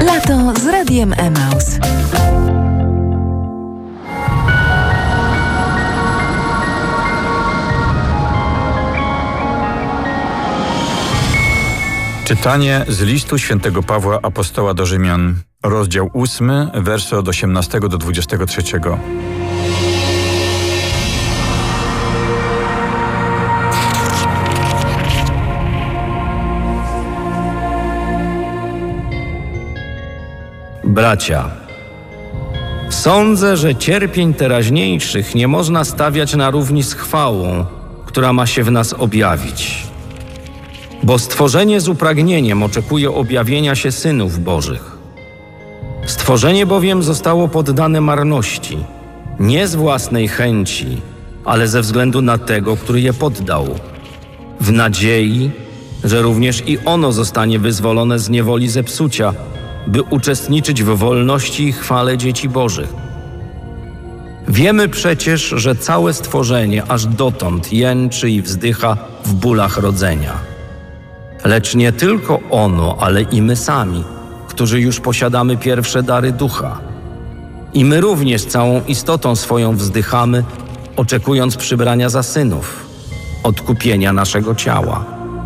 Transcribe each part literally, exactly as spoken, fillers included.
Lato z Radiem Emaus. Czytanie z listu świętego Pawła Apostoła do Rzymian, rozdział ósmy, wersy od osiemnastego do dwudziestego trzeciego. Bracia, sądzę, że cierpień teraźniejszych nie można stawiać na równi z chwałą, która ma się w nas objawić. Bo stworzenie z upragnieniem oczekuje objawienia się synów Bożych. Stworzenie bowiem zostało poddane marności, nie z własnej chęci, ale ze względu na tego, który je poddał, w nadziei, że również i ono zostanie wyzwolone z niewoli zepsucia, by uczestniczyć w wolności i chwale dzieci Bożych. Wiemy przecież, że całe stworzenie aż dotąd jęczy i wzdycha w bólach rodzenia. Lecz nie tylko ono, ale i my sami, którzy już posiadamy pierwsze dary ducha. I my również całą istotą swoją wzdychamy, oczekując przybrania za synów, odkupienia naszego ciała.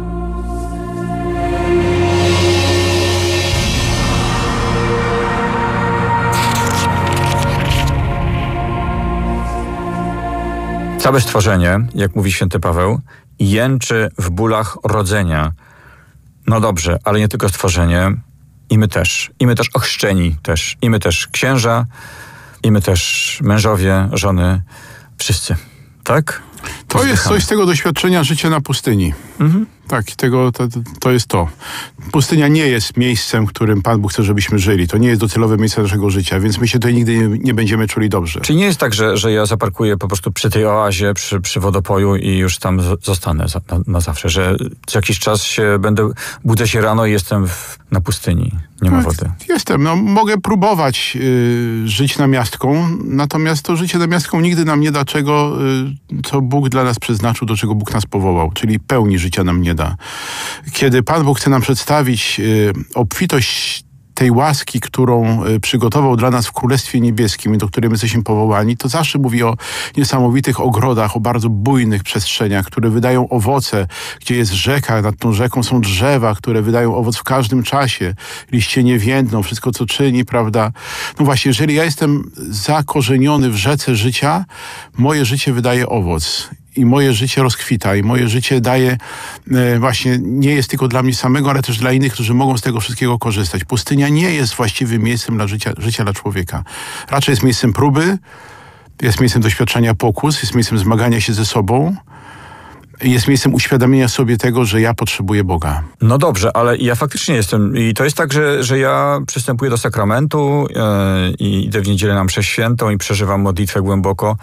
Całe stworzenie, jak mówi święty Paweł, jęczy w bólach rodzenia. No dobrze, ale nie tylko stworzenie, i my też. I my też ochrzczeni też. I my też księża, i my też mężowie, żony, wszyscy. Tak? To Pozdychamy. Jest coś z tego doświadczenia życia na pustyni. Mhm. Tak, tego, to, to jest to. Pustynia nie jest miejscem, w którym Pan Bóg chce, żebyśmy żyli. To nie jest docelowe miejsce naszego życia, więc my się tutaj nigdy nie, nie będziemy czuli dobrze. Czyli nie jest tak, że, że ja zaparkuję po prostu przy tej oazie, przy, przy wodopoju i już tam z, zostanę za, na, na zawsze, że co jakiś czas się będę, budzę się rano i jestem w, na pustyni. Nie ma wody. Jestem. No, mogę próbować y, żyć namiastką, natomiast to życie namiastką nigdy nam nie da czego, y, co Bóg dla nas przeznaczył, do czego Bóg nas powołał, czyli pełni życia nam nie da. Kiedy Pan Bóg chce nam przedstawić y, obfitość tej łaski, którą y, przygotował dla nas w Królestwie Niebieskim i do której my jesteśmy powołani, to zawsze mówi o niesamowitych ogrodach, o bardzo bujnych przestrzeniach, które wydają owoce, gdzie jest rzeka, nad tą rzeką są drzewa, które wydają owoc w każdym czasie, liście nie więdną, wszystko co czyni, prawda? No właśnie, jeżeli ja jestem zakorzeniony w rzece życia, moje życie wydaje owoc. I moje życie rozkwita, i moje życie daje, e, właśnie nie jest tylko dla mnie samego, ale też dla innych, którzy mogą z tego wszystkiego korzystać. Pustynia nie jest właściwym miejscem dla życia, życia dla człowieka. Raczej jest miejscem próby, jest miejscem doświadczenia pokus, jest miejscem zmagania się ze sobą, jest miejscem uświadomienia sobie tego, że ja potrzebuję Boga. No dobrze, ale ja faktycznie jestem. I to jest tak, że, że ja przystępuję do sakramentu yy, i idę w niedzielę na mszę świętą i przeżywam modlitwę głęboko.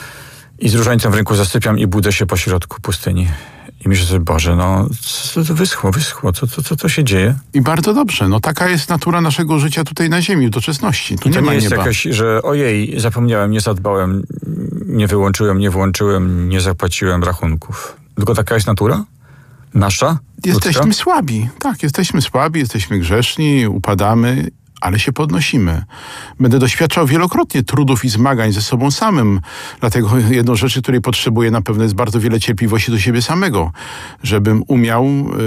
I z różańcem w ręku zasypiam i budzę się pośrodku pustyni. I myślę sobie, Boże, no co to wyschło, wyschło, co, co, co to się dzieje? I bardzo dobrze, no taka jest natura naszego życia tutaj na ziemi, w doczesności. Tu I to nie, nie ma jest nieba. jakaś, że ojej, zapomniałem, nie zadbałem, nie wyłączyłem, nie włączyłem, nie zapłaciłem rachunków. Tylko taka jest natura? Nasza? Jesteśmy ludzka? słabi, tak, jesteśmy słabi, jesteśmy grzeszni, upadamy, ale się podnosimy. Będę doświadczał wielokrotnie trudów i zmagań ze sobą samym. Dlatego jedną rzecz, której potrzebuję na pewno jest bardzo wiele cierpliwości do siebie samego, żebym umiał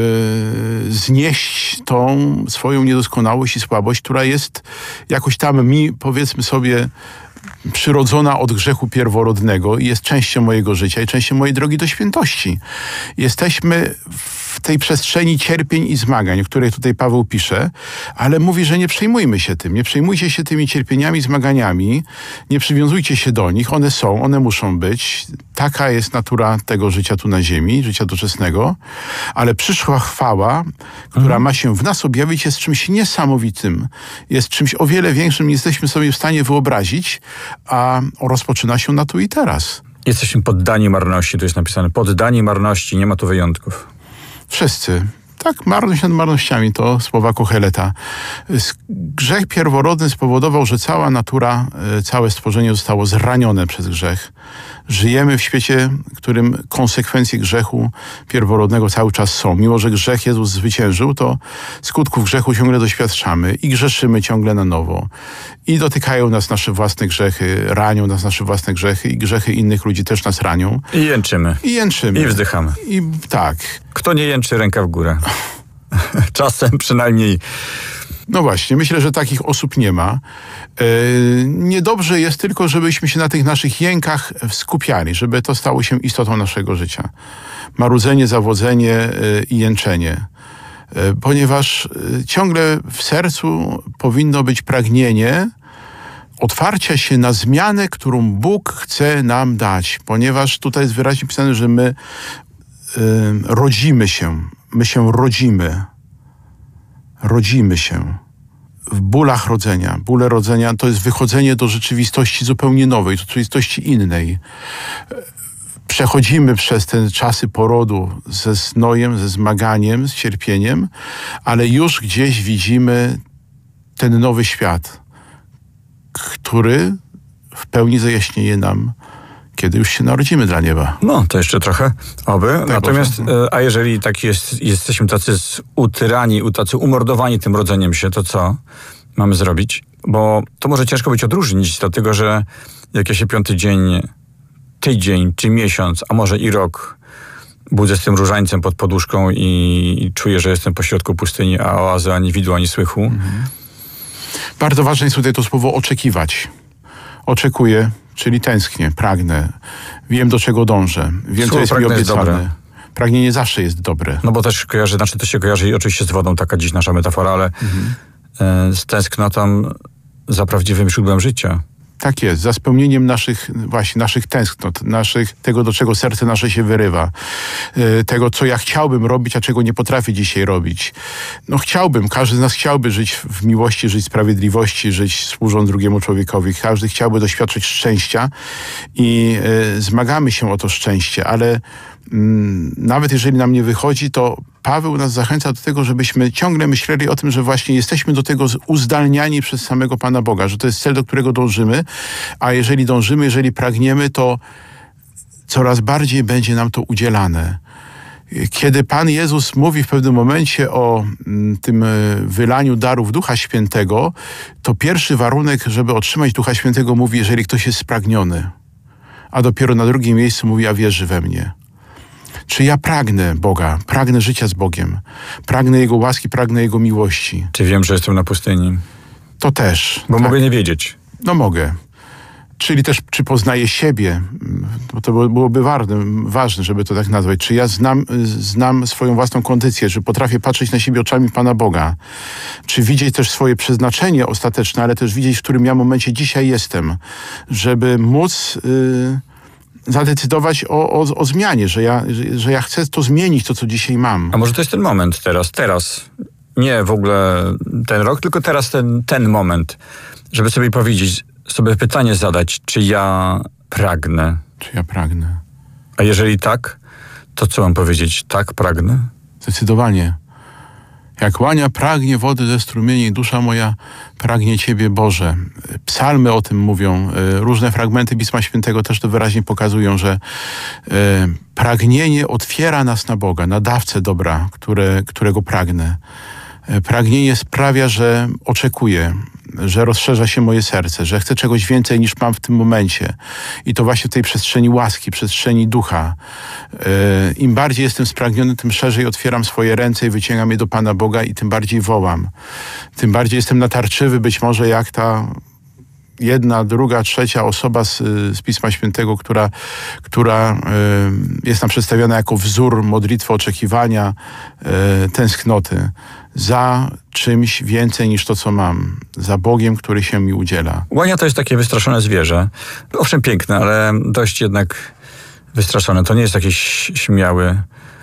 yy, znieść tą swoją niedoskonałość i słabość, która jest jakoś tam mi, powiedzmy sobie, przyrodzona od grzechu pierworodnego i jest częścią mojego życia i częścią mojej drogi do świętości. Jesteśmy w tej przestrzeni cierpień i zmagań, o której tutaj Paweł pisze, ale mówi, że nie przejmujmy się tym, nie przejmujcie się tymi cierpieniami, zmaganiami, nie przywiązujcie się do nich, one są, one muszą być. Taka jest natura tego życia tu na ziemi, życia doczesnego, ale przyszła chwała, która mhm. ma się w nas objawić, jest czymś niesamowitym, jest czymś o wiele większym, niż jesteśmy sobie w stanie wyobrazić, a rozpoczyna się na tu i teraz. Jesteśmy poddani marności, tu jest napisane, poddani marności, nie ma tu wyjątków. Wszyscy. Tak, marność nad marnościami, to słowa Kocheleta. Grzech pierworodny spowodował, że cała natura, całe stworzenie zostało zranione przez grzech. Żyjemy w świecie, w którym konsekwencje grzechu pierworodnego cały czas są. Mimo że grzech Jezus zwyciężył, to skutków grzechu ciągle doświadczamy i grzeszymy ciągle na nowo. I dotykają nas nasze własne grzechy, ranią nas nasze własne grzechy i grzechy innych ludzi też nas ranią. I jęczymy. I jęczymy. I wzdychamy. I tak. Kto nie jęczy, ręka w górę. Czasem przynajmniej. No właśnie, myślę, że takich osób nie ma. Yy, niedobrze jest tylko, żebyśmy się na tych naszych jękach skupiali, żeby to stało się istotą naszego życia. Marudzenie, zawodzenie yy, i jęczenie. Yy, ponieważ yy, ciągle w sercu powinno być pragnienie otwarcia się na zmianę, którą Bóg chce nam dać. Ponieważ tutaj jest wyraźnie pisane, że my yy, rodzimy się. My się rodzimy. Rodzimy się w bólach rodzenia. Bóle rodzenia to jest wychodzenie do rzeczywistości zupełnie nowej, do rzeczywistości innej. Przechodzimy przez te czasy porodu ze znojem, ze zmaganiem, z cierpieniem, ale już gdzieś widzimy ten nowy świat, który w pełni zajaśnieje nam, kiedy już się narodzimy dla nieba. No, to jeszcze trochę, oby. Tak, Natomiast, Boże. a jeżeli tak jest, jesteśmy tacy utyrani, tacy umordowani tym rodzeniem się, to co mamy zrobić? Bo to może ciężko być odróżnić, dlatego że jak ja się piąty dzień, tydzień czy miesiąc, a może i rok budzę z tym różańcem pod poduszką i, i czuję, że jestem pośrodku pustyni, a oazy ani widu, ani słychu. Mhm. Bardzo ważne jest tutaj to słowo oczekiwać. Oczekuję, czyli tęsknię, pragnę, wiem do czego dążę, wiem co jest mi obiecane. Pragnienie zawsze jest dobre. No bo też kojarzy, znaczy to się kojarzy i oczywiście z wodą, taka dziś nasza metafora, ale mhm. e, z tęsknotą za prawdziwym źródłem życia. Tak jest, za spełnieniem naszych właśnie naszych tęsknot, naszych, tego, do czego serce nasze się wyrywa, yy, tego, co ja chciałbym robić, a czego nie potrafię dzisiaj robić. No chciałbym, każdy z nas chciałby żyć w miłości, żyć w sprawiedliwości, żyć służąc drugiemu człowiekowi. Każdy chciałby doświadczyć szczęścia i yy, zmagamy się o to szczęście, ale yy, nawet jeżeli nam nie wychodzi, to Paweł nas zachęca do tego, żebyśmy ciągle myśleli o tym, że właśnie jesteśmy do tego uzdalniani przez samego Pana Boga, że to jest cel, do którego dążymy, a jeżeli dążymy, jeżeli pragniemy, to coraz bardziej będzie nam to udzielane. Kiedy Pan Jezus mówi w pewnym momencie o tym wylaniu darów Ducha Świętego, to pierwszy warunek, żeby otrzymać Ducha Świętego, mówi, jeżeli ktoś jest spragniony, a dopiero na drugim miejscu mówi, a wierzy we mnie. Czy ja pragnę Boga, pragnę życia z Bogiem, pragnę Jego łaski, pragnę Jego miłości. Czy wiem, że jestem na pustyni? To też. Bo tak. mogę nie wiedzieć. No mogę. Czyli też, czy poznaję siebie, bo to byłoby ważne, ważne, żeby to tak nazwać. Czy ja znam, znam swoją własną kondycję, czy potrafię patrzeć na siebie oczami Pana Boga. Czy widzieć też swoje przeznaczenie ostateczne, ale też widzieć, w którym ja momencie dzisiaj jestem, żeby móc... Yy, zadecydować o, o, o zmianie, że ja, że, że ja chcę to zmienić, to co dzisiaj mam. A może to jest ten moment teraz, teraz. Nie w ogóle ten rok, tylko teraz ten, ten moment, żeby sobie powiedzieć, sobie pytanie zadać, czy ja pragnę. Czy ja pragnę. A jeżeli tak, to co mam powiedzieć? Tak, pragnę? Zdecydowanie. Jak łania pragnie wody ze strumieni, dusza moja pragnie Ciebie, Boże. Psalmy o tym mówią. Różne fragmenty Pisma Świętego też to wyraźnie pokazują, że pragnienie otwiera nas na Boga, na dawcę dobra, które, którego pragnę. Pragnienie sprawia, że oczekuję, że rozszerza się moje serce, że chcę czegoś więcej niż mam w tym momencie. I to właśnie w tej przestrzeni łaski, przestrzeni ducha. Im bardziej jestem spragniony, tym szerzej otwieram swoje ręce i wyciągam je do Pana Boga i tym bardziej wołam. Tym bardziej jestem natarczywy, być może jak ta jedna, druga, trzecia osoba z, z Pisma Świętego, która, która y, jest nam przedstawiona jako wzór modlitwy oczekiwania, y, tęsknoty za czymś więcej niż to, co mam. Za Bogiem, który się mi udziela. Łania to jest takie wystraszone zwierzę. Owszem, piękne, ale dość jednak wystraszone. To nie jest jakiś śmiały...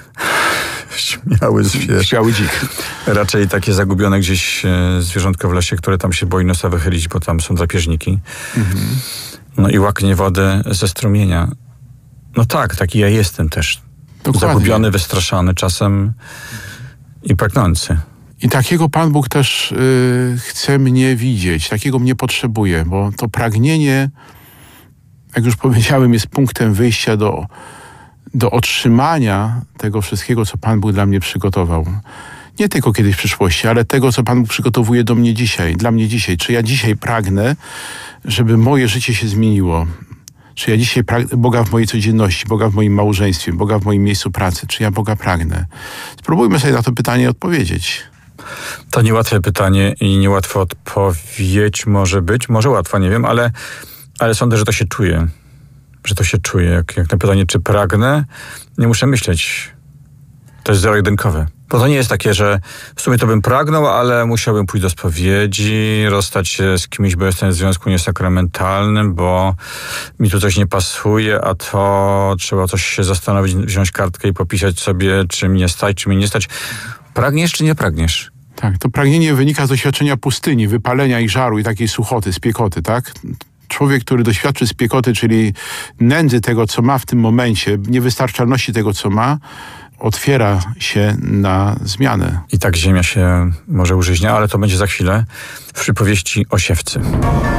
Śmiały zwierz. Śmiały dzik. Raczej takie zagubione gdzieś zwierzątko w lesie, które tam się boi nosa wychylić, bo tam są drapieżniki. Mhm. No i łaknie wodę ze strumienia. No tak, taki ja jestem też. Dokładnie. Zagubiony, wystraszony, czasem i pragnący. I takiego Pan Bóg też y, chce mnie widzieć, takiego mnie potrzebuje, bo to pragnienie, jak już powiedziałem, jest punktem wyjścia do, do otrzymania tego wszystkiego, co Pan Bóg dla mnie przygotował. Nie tylko kiedyś w przyszłości, ale tego, co Pan Bóg przygotowuje do mnie dzisiaj, dla mnie dzisiaj. Czy ja dzisiaj pragnę, żeby moje życie się zmieniło? Czy ja dzisiaj pragnę Boga w mojej codzienności, Boga w moim małżeństwie, Boga w moim miejscu pracy? Czy ja Boga pragnę? Spróbujmy sobie na to pytanie odpowiedzieć. To niełatwe pytanie i niełatwa odpowiedź może być. Może łatwa, nie wiem, ale, ale sądzę, że to się czuje. Że to się czuje. Jak, jak na pytanie, czy pragnę, nie muszę myśleć. To jest zero-jedynkowe. Bo to nie jest takie, że w sumie to bym pragnął, ale musiałbym pójść do spowiedzi, rozstać się z kimś, bo jestem w związku niesakramentalnym, bo mi tu coś nie pasuje, a to trzeba coś się zastanowić, wziąć kartkę i popisać sobie, czy mnie stać, czy mnie nie stać. Pragniesz, czy nie pragniesz? Tak, to pragnienie wynika z doświadczenia pustyni, wypalenia i żaru i takiej suchoty, spiekoty, tak? Człowiek, który doświadczy spiekoty, czyli nędzy tego, co ma w tym momencie, niewystarczalności tego, co ma, otwiera się na zmianę. I tak ziemia się może użyźnia, ale to będzie za chwilę w przypowieści o siewcy.